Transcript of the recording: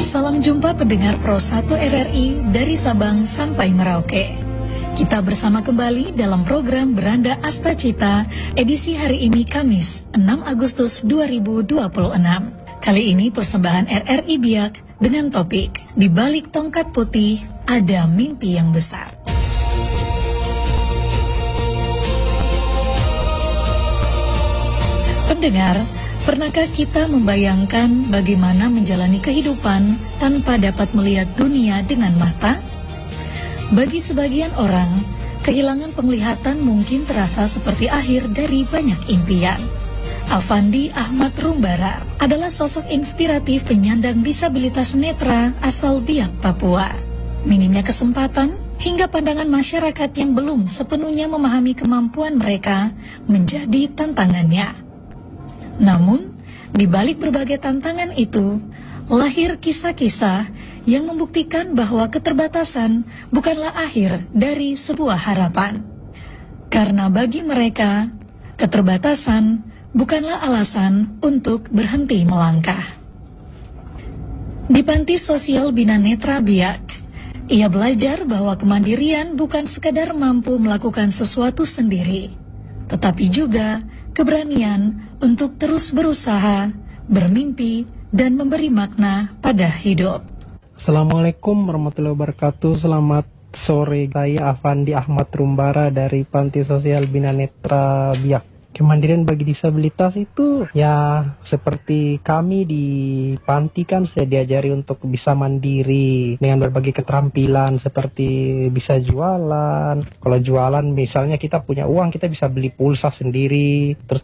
Salam jumpa pendengar Pro 1 RRI dari Sabang sampai Merauke. Kita bersama kembali dalam program Beranda Astacita edisi hari ini Kamis 6 Agustus 2026. Kali ini persembahan RRI Biak dengan topik Di Balik Tongkat Putih Ada Mimpi Yang Besar. Pendengar, pernahkah kita membayangkan bagaimana menjalani kehidupan tanpa dapat melihat dunia dengan mata? Bagi sebagian orang, kehilangan penglihatan mungkin terasa seperti akhir dari banyak impian. Afandi Ahmad Rumbara adalah sosok inspiratif penyandang disabilitas netra asal Biak, Papua. Minimnya kesempatan hingga pandangan masyarakat yang belum sepenuhnya memahami kemampuan mereka menjadi tantangannya. Namun, di balik berbagai tantangan itu, lahir kisah-kisah yang membuktikan bahwa keterbatasan bukanlah akhir dari sebuah harapan. Karena bagi mereka, keterbatasan bukanlah alasan untuk berhenti melangkah. Di Panti Sosial Bina Netra Biak, ia belajar bahwa kemandirian bukan sekadar mampu melakukan sesuatu sendiri, tetapi juga keberanian untuk terus berusaha, bermimpi, dan memberi makna pada hidup. Assalamualaikum warahmatullahi wabarakatuh. Selamat sore, saya Afandi Ahmad Rumbara dari Panti Sosial Bina Netra Biak. Kemandirian bagi disabilitas itu ya seperti kami di panti kan sudah diajari untuk bisa mandiri dengan berbagai keterampilan seperti bisa jualan. Kalau jualan misalnya kita punya uang, kita bisa beli pulsa sendiri. Terus